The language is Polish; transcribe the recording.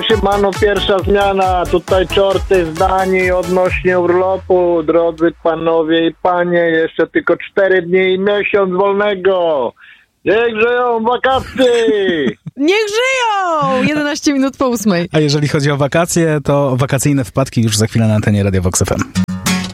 siemano, pierwsza zmiana. Tutaj czorty zdani odnośnie urlopu. Drodzy panowie i panie, jeszcze tylko 4 dni i miesiąc wolnego. Niech żyją wakacje! Niech żyją! 11 minut po 8. A jeżeli chodzi o wakacje, to wakacyjne wpadki już za chwilę na antenie Radio Vox FM.